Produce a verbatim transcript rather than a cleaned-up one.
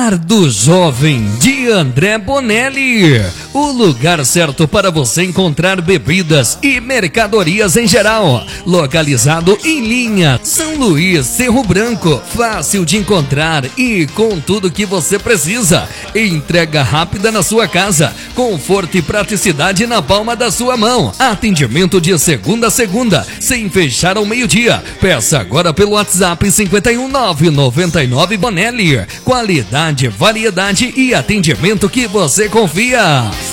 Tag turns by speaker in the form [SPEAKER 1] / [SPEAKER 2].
[SPEAKER 1] Bar do Jovem, de André Bonelli. O lugar certo para você encontrar bebidas e mercadorias em geral. Localizado em linha, São Luís, Cerro Branco. Fácil de encontrar e com tudo que você precisa. Entrega rápida na sua casa. Conforto e praticidade na palma da sua mão. Atendimento de segunda a segunda, sem fechar ao meio-dia. Peça agora pelo WhatsApp cinco um nove nove nove Bonelli. Qualidade, variedade e atendimento que você confia.